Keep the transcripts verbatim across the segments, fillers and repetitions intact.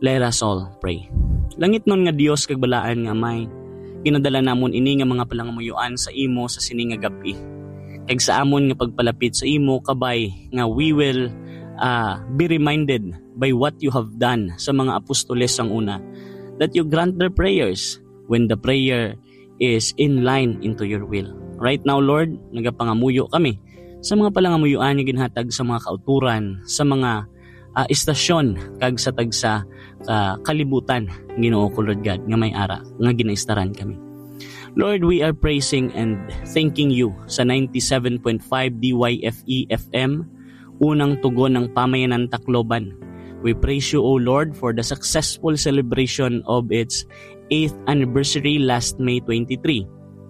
Let us all pray. Langit nun nga Dios kag balaan nga may ginadala namon ini nga mga palangamuyuan sa imo sa sini nga gabi. Kag sa amon nga pagpalapit sa imo kabay nga we will uh, be reminded by what you have done sa mga apostoles sang una, that you grant their prayers when the prayer is in line into your will. Right now, Lord, nagapangamuyo kami sa mga palangamuyuan nga ginhatag sa mga kauturan, sa mga uh, istasyon kag sa tagsa uh, kalibutan, Ginoo ko Lord God, nga may ara nga ginaistaran kami. Lord, we are praising and thanking you sa ninety-seven point five D Y F E F M, unang tugon ng Pamayanan Tacloban. We praise you, O Lord, for the successful celebration of its eighth anniversary last May twenty-third,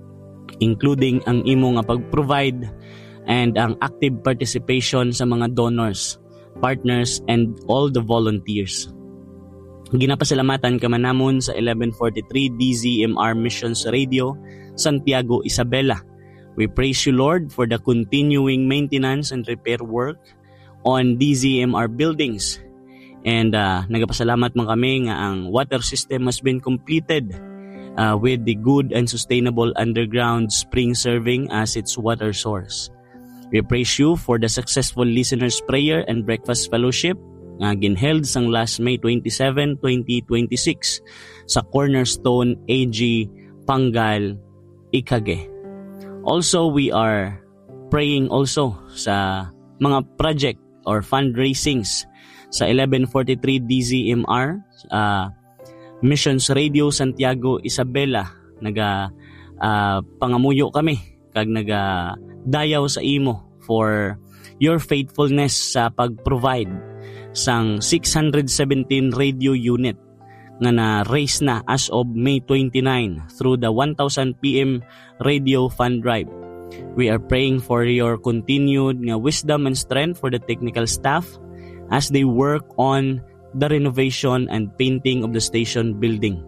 including ang imo nga pag-provide and ang active participation sa mga donors, partners, and all the volunteers. Ginapasalamatan ka man namon sa eleven forty-three D Z M R Missions Radio, Santiago, Isabela. We praise you, Lord, for the continuing maintenance and repair work on D Z M R buildings. And uh, nagapasalamat man kami nga ang water system has been completed uh, with the good and sustainable underground spring serving as its water source. We praise you for the successful listeners' prayer and breakfast fellowship nga ginheld sang last May twenty-seventh, twenty twenty-six sa Cornerstone A G Pangal, Ikage. Also, we are praying also sa mga project or fundraisings sa eleven forty-three D Z M R, uh, Missions Radio Santiago, Isabela. Naga uh, pangamuyo kami kag naga dayaw sa imo for your faithfulness sa pag-provide sang six hundred seventeen radio unit nga na-raise na as of May twenty-ninth through the one thousand P M radio fund drive. We are praying for your continued nga wisdom and strength for the technical staff as they work on the renovation and painting of the station building.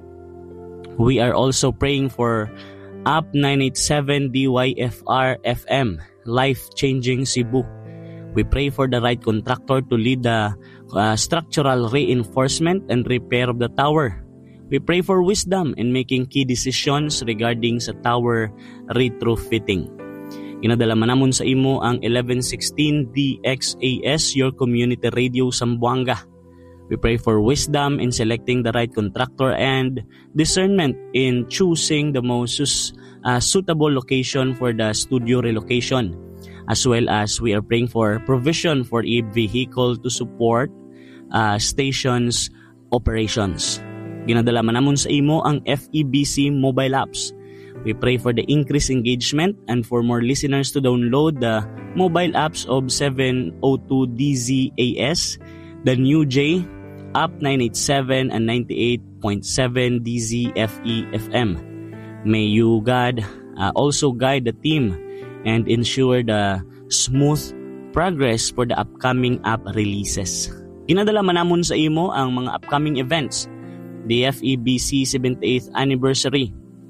We are also praying for U P nine eighty-seven D Y F R F M, Life-Changing Cebu. We pray for the right contractor to lead the uh, structural reinforcement and repair of the tower. We pray for wisdom in making key decisions regarding sa tower retrofitting. Ginadala man namon sa imo ang eleven sixteen D X A S, your community radio Zamboanga. We pray for wisdom in selecting the right contractor and discernment in choosing the most uh, suitable location for the studio relocation. As well as we are praying for provision for a vehicle to support uh, stations operations. Ginadala man namon sa imo ang F E B C mobile apps. We pray for the increased engagement and for more listeners to download the mobile apps of seven oh two D Z A S, the new J, U P nine eighty-seven and ninety-eight point seven D Z F E F M. May you, God, uh, also guide the team and ensure the smooth progress for the upcoming app releases. Ginadala man namon sa imo ang mga upcoming events, the F E B C seventy-eighth anniversary.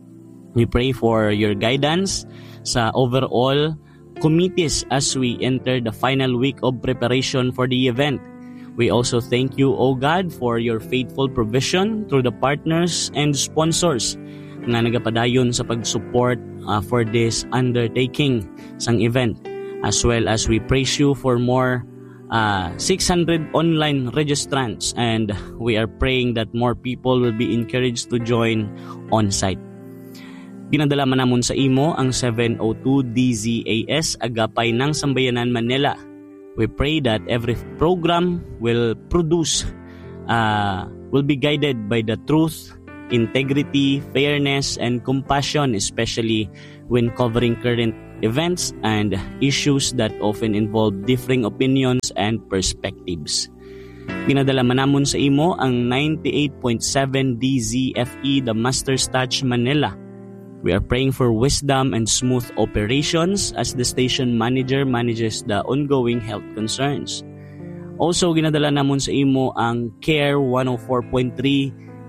We pray for your guidance sa overall committees as we enter the final week of preparation for the event. We also thank you, O God, for your faithful provision through the partners and sponsors nga nagapadayon sa pag-support uh, for this undertaking sang event. As well as we praise you for more uh, six hundred online registrants, and we are praying that more people will be encouraged to join on-site. Ginadala man namon sa imo ang seven oh two D Z A S Agapay ng Sambayanan, Manila. We pray that every program will produce, uh, will be guided by the truth, integrity, fairness, and compassion, especially when covering current events and issues that often involve differing opinions and perspectives. Pinadala man namon sa imo ang ninety-eight point seven D Z F E, the Master's Touch, Manila. We are praying for wisdom and smooth operations as the station manager manages the ongoing health concerns. Also, ginadala namon sa imo ang Care one oh four point three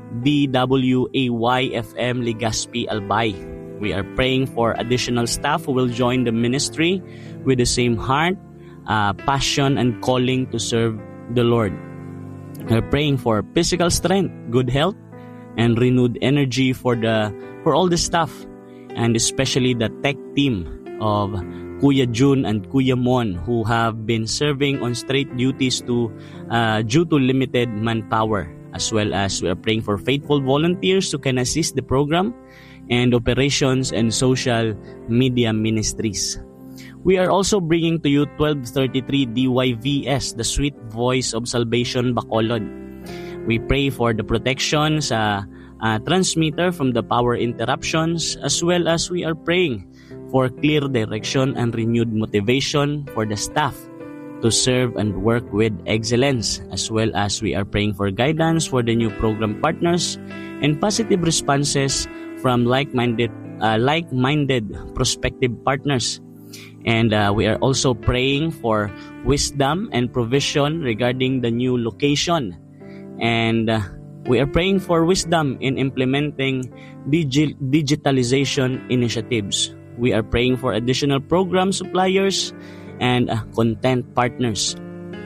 D W A Y F M, Legazpi, Albay. We are praying for additional staff who will join the ministry with the same heart, uh, passion, and calling to serve the Lord. We're praying for physical strength, good health, and renewed energy for the for all the staff, and especially the tech team of Kuya Jun and Kuya Mon, who have been serving on straight duties to uh, due to limited manpower, as well as we are praying for faithful volunteers who can assist the program and operations and social media ministries. We are also bringing to you twelve thirty-three D Y V S, the Sweet Voice of Salvation Bacolod. We pray for the protection sa uh, transmitter from the power interruptions, as well as we are praying for clear direction and renewed motivation for the staff to serve and work with excellence, as well as we are praying for guidance for the new program partners and positive responses from like-minded uh, like-minded prospective partners. And uh, we are also praying for wisdom and provision regarding the new location. And uh, we are praying for wisdom in implementing digi- digitalization initiatives. We are praying for additional program suppliers and uh, content partners.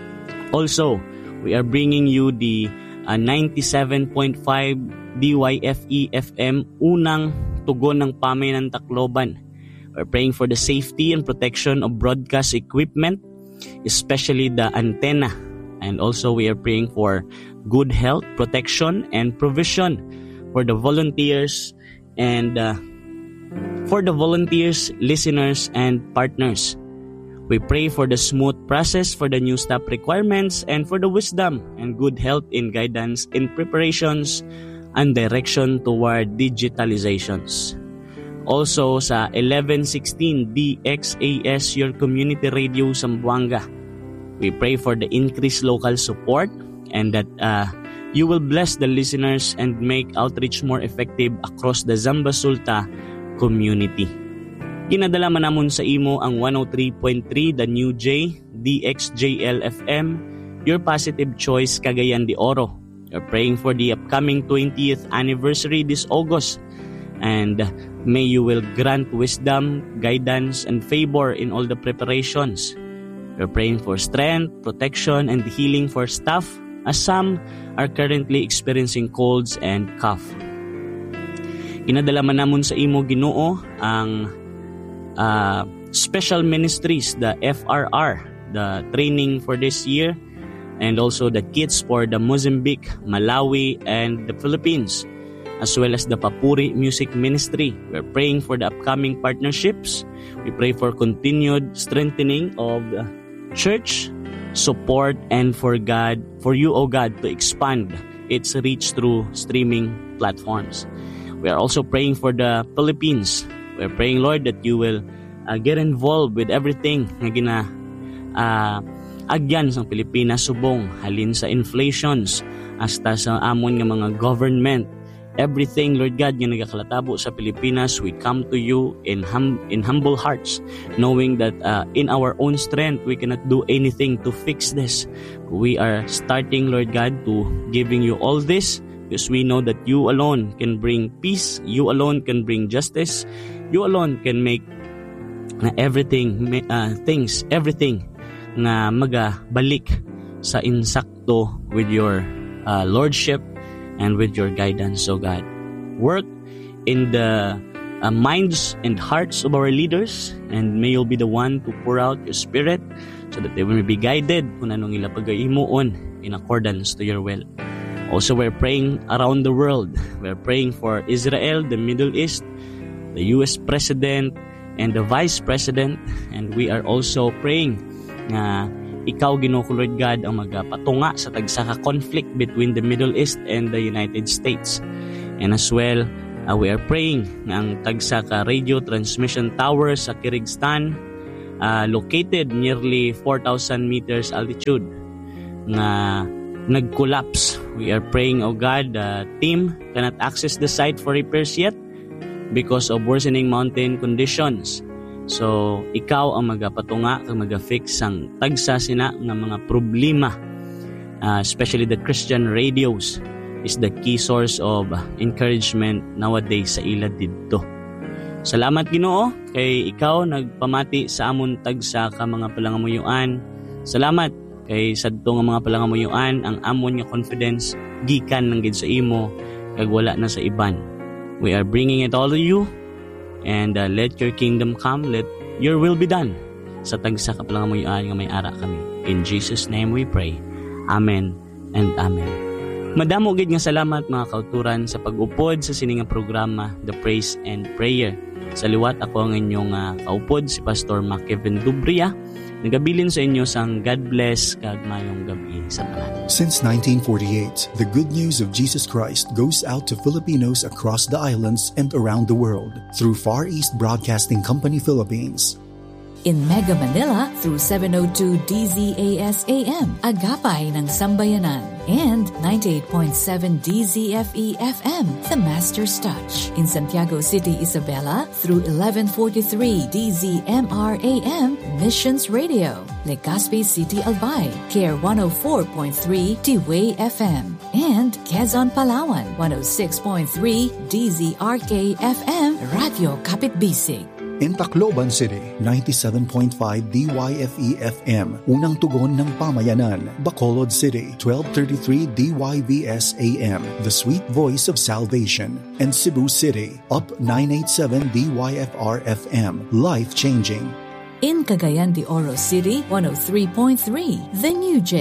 Also, we are bringing you the uh, ninety-seven point five D Y F E F M, unang tugon ng Pamay ng Tacloban. We're praying for the safety and protection of broadcast equipment, especially the antenna. And also, we are praying for good health, protection, and provision for the volunteers and uh, for the volunteers, listeners, and partners. We pray for the smooth process for the new staff requirements and for the wisdom and good health in guidance in preparations and direction toward digitalizations. Also sa eleven sixteen D X A S, your community radio Zamboanga, we pray for the increased local support and that uh, you will bless the listeners and make outreach more effective across the Zamba Sulta community. Ginadala man namon sa imo ang one oh three point three The New J, D X J L F M, your positive choice, Cagayan de Oro. We're praying for the upcoming twentieth anniversary this August, and may you will grant wisdom, guidance, and favor in all the preparations. We're praying for strength, protection, and healing for staff, as some are currently experiencing colds and cough. Ginadala man namon sa imo, Ginoo, ang uh, special ministries, the F R R, the training for this year, and also the kits for the Mozambique, Malawi, and the Philippines, as well as the Papuri Music Ministry. We're praying for the upcoming partnerships. We pray for continued strengthening of the church support and for God, for you, O God, to expand its reach through streaming platforms. We are also praying for the Philippines. We're praying, Lord, that you will uh, get involved with everything na gina uh, agyan sa Pilipinas subong, halin sa inflations hasta sa amon nga mga government. Everything, Lord God, nga nagakalatabo sa Pilipinas, we come to you in hum- in humble hearts, knowing that uh, in our own strength, we cannot do anything to fix this. We are starting, Lord God, to giving you all this, because we know that you alone can bring peace, you alone can bring justice, you alone can make uh, everything, uh, things, everything na magabalik sa insakto with your uh, lordship and with your guidance, O God. Work in the uh, minds and hearts of our leaders, and may you be the one to pour out your spirit so that they will be guided kung anong ila pag-imuon in accordance to your will. Also, we're praying around the world. We're praying for Israel, the Middle East, the U S President, and the Vice President, and we are also praying na ikaw, Ginoo ko, Lord God, ang magapatunga sa tagsaka conflict between the Middle East and the United States. And as well, uh, we are praying na ang tagsaka radio transmission tower sa Kyrgyzstan, uh, located nearly four thousand meters altitude, na nag-collapse. We are praying, O God, the team cannot access the site for repairs yet because of worsening mountain conditions. So, ikaw ang magapatunga kang maga-fix ang tagsa sina ng mga problema, uh, especially the Christian radios is the key source of encouragement nowadays sa ila didto. Salamat, Ginoo, kay ikaw nagpamati sa amon tagsa ka mga palangamuyuan. Salamat Kay sadto nga mga palangamuyuan, ang amon nga confidence gikan nang gid sa imo kag wala na sa iban. We are bringing it all to you, and uh, let your kingdom come, let your will be done sa tagsa ka palangamuyuan nga may ara kami. In Jesus' name we pray. Amen and amen. Madamo gid nga salamat mga kauturan sa pag-upod sa sining nga programa, The Praise and Prayer. Sa liwat ako ang inyong uh, kaupod, si Pastor Mac Kevin Dubria. Nagabilin sa inyo sang God bless kag mayong gabi sa tanan. Since nineteen forty-eight, the good news of Jesus Christ goes out to Filipinos across the islands and around the world through Far East Broadcasting Company Philippines. In Mega Manila through seven oh two D Z A S A M, Agapay ng Sambayanan, and ninety-eight point seven D Z F E F M, The Master's Touch. In Santiago City, Isabela through eleven forty-three D Z M R A M, Missions Radio. Legazpi City, Albay, C A R E one oh four point three T-Way F M, and Quezon, Palawan, one oh six point three D Z R K F M, Radio Kapitbisig. In Tacloban City, ninety-seven point five D Y F E F M, Unang Tugon ng Pamayanan. Bacolod City, twelve thirty-three D Y V S A M, The Sweet Voice of Salvation. And Cebu City, Up nine eighty-seven D Y F R F M, Life Changing. In Cagayan de Oro City, one oh three point three, The New J.